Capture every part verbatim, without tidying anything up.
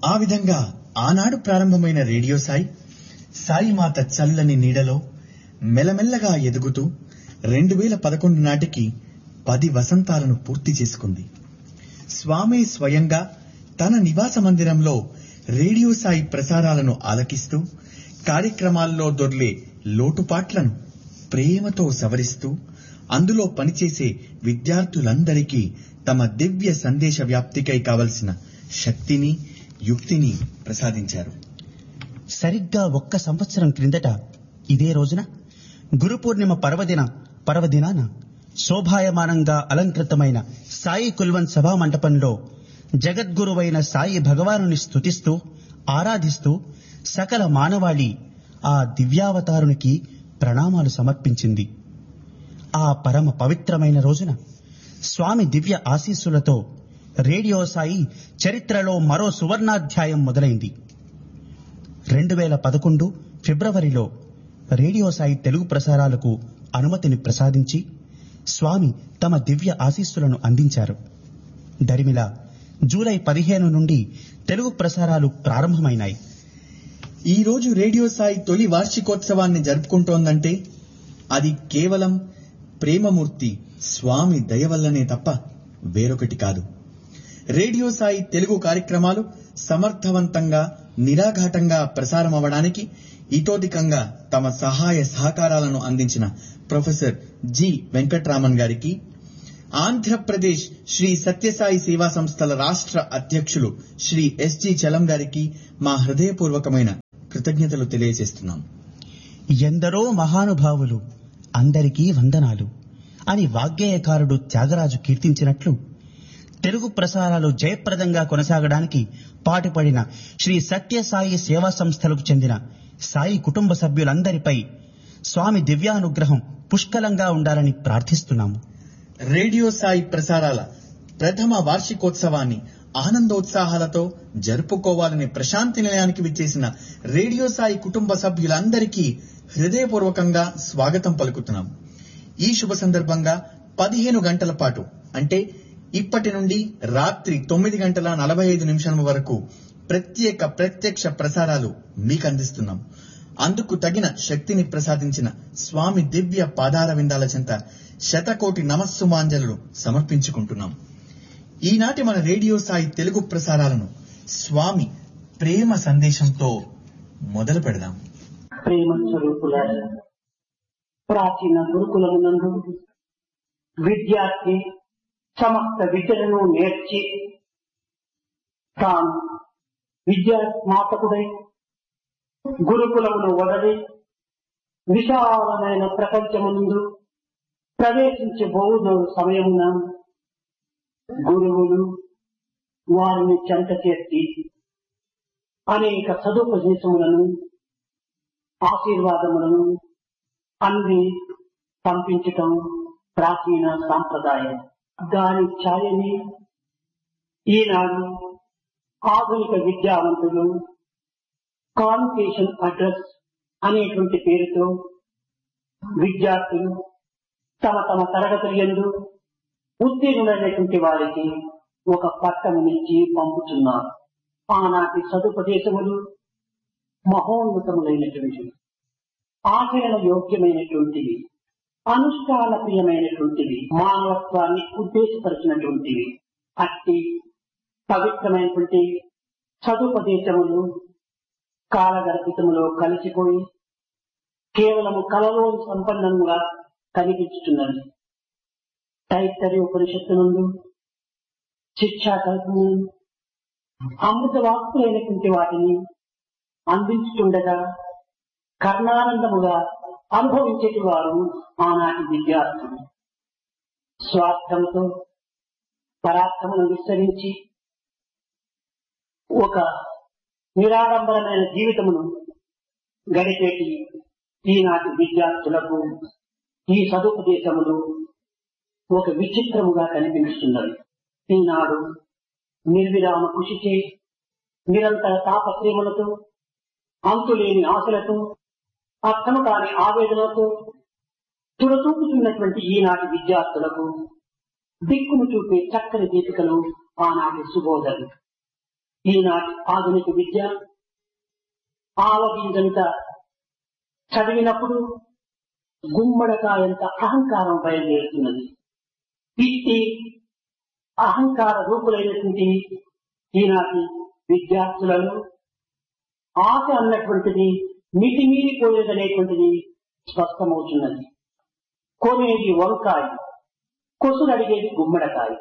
ఆ విధంగా ఆనాడు ప్రారంభమైన రేడియో సాయి సాయిమాత చల్లని నీడలో మెల్లమెల్లగా ఎదుగుతూ రెండు వేల పదకొండు నాటికి పది వసంతాలను పూర్తి చేసుకుంది. స్వామి స్వయంగా తన నివాస మందిరంలో రేడియో సాయి ప్రసారాలను ఆలకిస్తూ కార్యక్రమాల్లో దొర్లే లోటుపాట్లను ప్రేమతో సవరిస్తూ అందులో పనిచేసే విద్యార్థులందరికీ తమ దివ్య సందేశ వ్యాప్తికై కావలసిన శక్తిని యుక్తిని ప్రసాదించారు. సరిగ్గా ఒక్క సంవత్సరం క్రిందట ఇదే రోజున గురు పూర్ణిమ పర్వదిన పర్వదినాన శోభాయమానంగా అలంకృతమైన సాయి కుల్వన్ సభా మంటపంలో జగద్గురువైన సాయి భగవానుని స్తుతిస్తూ ఆరాధిస్తూ సకల మానవాళి ఆ దివ్యావతారునికి ప్రణామాలు సమర్పించింది. ఆ పరమ పవిత్రమైన రోజున స్వామి దివ్య ఆశీస్సులతో రేడియో సాయి చరిత్రలో మరో సువర్ణాధ్యాయం మొదలైంది. రెండు వేల పదకొండు ఫిబ్రవరిలో రేడియో సాయి తెలుగు ప్రసారాలకు అనుమతిని ప్రసాదించి స్వామి తమ దివ్య ఆశీస్సులను అందించారు. దరిమిలా జూలై పదిహేను నుండి తెలుగు ప్రసారాలు ప్రారంభమైనాయి. ఈ రోజు రేడియో సాయి తొలి వార్షికోత్సవాన్ని జరుపుకుంటోందంటే అది కేవలం ప్రేమమూర్తి స్వామి దయ వల్లనే తప్ప వేరొకటి కాదు. రేడియో సాయి తెలుగు కార్యక్రమాలు సమర్థవంతంగా నిరాఘాటంగా ప్రసారమవడానికి ఇతోధికంగా తమ సహాయ సహకారాలను అందించిన ప్రొఫెసర్ జి వెంకట్రామన్ గారికి, ఆంధ్రప్రదేశ్ శ్రీ సత్యసాయి సేవా సంస్థల రాష్ట్ర అధ్యక్షులు శ్రీ ఎస్ జి చలం గారికి మా హృదయపూర్వకమైన కృతజ్ఞతలు తెలియజేస్తున్నాం. ఎందరో మహానుభావులు అందరికీ వందనాలు అని వాగ్గేయకారుడు త్యాగరాజు కీర్తించినట్లు తెలుగు ప్రసారాలు జయప్రదంగా కొనసాగడానికి పాటుపడిన శ్రీ సత్యసాయి సేవా సంస్థలకు చెందిన సాయి కుటుంబ సభ్యులందరిపై స్వామి దివ్యానుగ్రహం పుష్కలంగా ఉండాలని ప్రార్థిస్తున్నాము. రేడియో సాయి ప్రసారాల ప్రథమ వార్షికోత్సవాన్ని ఆనందోత్సాహాలతో జరుపుకోవాలని ప్రశాంతి నిలయానికి విచ్చేసిన రేడియో సాయి కుటుంబ సభ్యులందరికీ హృదయపూర్వకంగా స్వాగతం పలుకుతున్నాం. ఈ శుభ సందర్భంగా పదిహేను గంటల పాటు అంటే ఇప్పటి నుండి రాత్రి తొమ్మిది గంటల నలభై ఐదు నిమిషాల వరకు ప్రత్యేక ప్రత్యక్ష ప్రసారాలు మీకు అందిస్తున్నాం. అందుకు తగిన శక్తిని ప్రసాదించిన స్వామి దివ్య పాదార విందాల చెంత శతకోటి నమస్సుమాంజలు సమర్పించుకుంటున్నాం. ఈనాటి మన రేడియో సాయి తెలుగు ప్రసారాలను స్వామి ప్రేమ సందేశంతో మొదలు పెడదాం. ప్రేమ స్వరూపులారా, ప్రాచీన గురుకులమునందు విద్యార్థి సమస్త విద్యలను నేర్చి తాను విద్యా స్నాతకుడై గురుకులమును వదలి విశాలమైన ప్రపంచమునందు ప్రవేశించబోదు సమయమున గురువులు వారిని చెంత చేసి అనేక సదుపదేశములను ఆశీర్వాదములను అంది పంపించటం ప్రాచీన సాంప్రదాయం. దాని ఛాయని ఈనాడు ఆధునిక విద్యావంతులు కాన్వకేషన్ అడ్రస్ అనేటువంటి పేరుతో విద్యార్థులు తమ తమ తరగతుల యందు ఉత్తీర్ణులైనటువంటి వారికి ఒక పట్టమునిచ్చి పంపుతున్నారు. ఆనాటి సదుపదేశములు మహోన్నతములైనటువంటివి, ఆచరణ యోగ్యమైనటువంటివి, అనుష్ఠాన ప్రియమైనటువంటివి, మానవత్వాన్ని ఉద్దేశపరిచినటువంటివి. అట్టి పవిత్రమైనటువంటి సదుపదేశములు కాలగర్భితములో కలిసిపోయి కేవలము కలలో సంపన్నంగా కనిపించుతున్నది. తైత్తరీయ ఉపనిషత్తు నుండి శిక్షా కల్పన అమృత వాక్కులైనటువంటి వాటిని అందించుతుండగా కర్ణానందముగా అనుభవించేటి వారు ఆనాటి విద్యార్థులు. స్వార్థంతో పరాక్రమను విస్తరించి ఒక నిరాడంబరమైన జీవితమును గడిపేటి ఈనాటి విద్యార్థులకు ఈ సదుపదేశములు ఒక విచిత్రముగా కనిపిస్తున్నది. ఈనాడు నిర్విరామ కృషిచే నిరంతర తాపత్రయములతో అంతులేని ఆశలతో అర్థము కాని ఆవేదనతో తుడచూపుతున్నటువంటి ఈనాటి విద్యార్థులకు దిక్కును చూపే చక్కని దీపికలు ఆనాటి సుబోధలు. ఈనాటి ఆధునిక విద్య ఆవగింజంత చదివినప్పుడు గుమ్మడకాయంత అహంకారం బయలుదేరుతున్నది. ఇట్టి అహంకార రూపులైనటువంటి ఈనాటి విద్యార్థులను ఆశ అన్నటువంటిది మితిమీరిపోయేదనేటువంటిది స్పష్టమవుతున్నది. కొనేది వంకాయ, కొసులు అడిగేది గుమ్మడకాయ.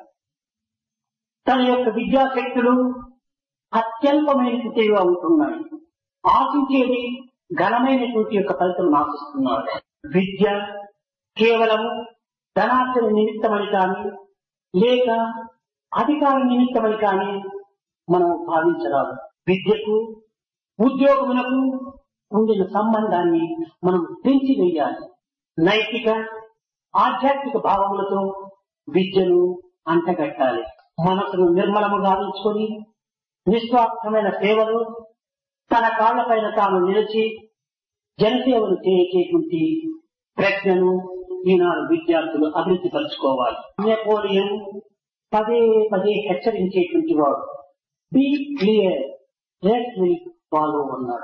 తన యొక్క విద్యాశక్తులు అత్యల్పమైనటువంటివిగా ఉంటున్నాయి. ఆశించేది ఘనమైనటువంటి యొక్క ఫలితం ఆశిస్తున్నారు. విద్య కేవలం ధనార్జన నిమిత్తమని కానీ లేక అధికార నిమిత్తమని కానీ మనం భావించరాదు. విద్యకు ఉద్యోగములకు ఉండిన సంబంధాన్ని మనం పెంచివేయాలి. నైతిక ఆధ్యాత్మిక భావములతో విద్యను అంటగట్టాలి. మనసును నిర్మలము గావించుకొని నిస్వార్థమైన సేవలు తన కాళ్లపైన తాను నిలిచి జనసేవలు చేసేటువంటి ప్రజ్ఞను ఈనాడు విద్యార్థులు అభివృద్ధి పరుచుకోవాలి. నెపోలియన్ పదే పదే హెచ్చరించేటువంటి వాడు be clear rest will follow అన్నాడు.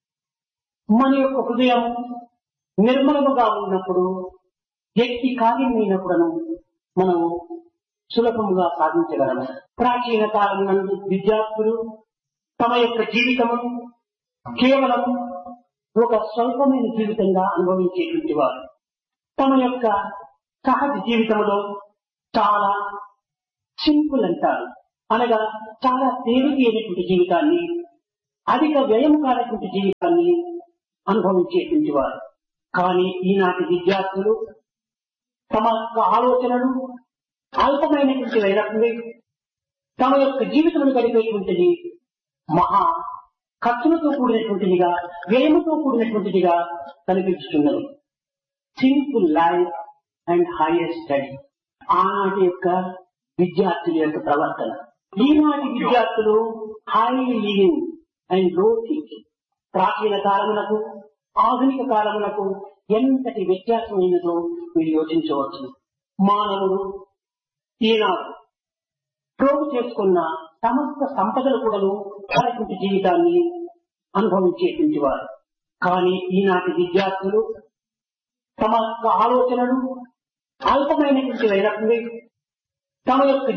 మన యొక్క హృదయం నిర్మలముగా ఉన్నప్పుడు వ్యక్తి కార్యమైనప్పుడను మనం సులభముగా సాధించగలము. ప్రాచీన కాలం నందు విద్యార్థులు తమ యొక్క జీవితము కేవలం ఒక స్వల్పమైన జీవితంగా అనుభవించేటువంటి వారు. తమ యొక్క సహజ జీవితంలో చాలా సింపుల్ అంటారు, అనగా చాలా తేలికైనటువంటి జీవితాన్ని, అధిక వ్యయం కానటువంటి జీవితాన్ని అనుభవించేటువంటి వారు. కానీ ఈనాటి విద్యార్థులు తమ యొక్క ఆలోచనలు అల్పమైనటువంటి అయినప్పుడు తమ యొక్క జీవితం గడిపేటువంటిది మహా ఖర్చులతో కూడినటువంటిదిగా, వ్యయముతో కూడినటువంటిదిగా కనిపిస్తున్నది. Simple life and higher study ఆనాటి యొక్క విద్యార్థుల యొక్క ప్రవర్తన. ఈనాటి విద్యార్థులు హై లివింగ్ అండ్ లో థింకింగ్. ప్రాచీన కాలములకు ఆధునిక కాలములకు ఎంతటి వ్యత్యాసమైనదో మీరు యోచించవచ్చు. మానవుడు ఈనాడు ప్రోగు చేసుకున్న సమస్త సంపదలు కూడాను వారి జీవితాన్ని అనుభవించేటువంటి వారు. కానీ ఈనాటి విద్యార్థులు తమ యొక్క ఆలోచనలు అల్పమైనటువంటి అయినప్పుడు తమ యొక్క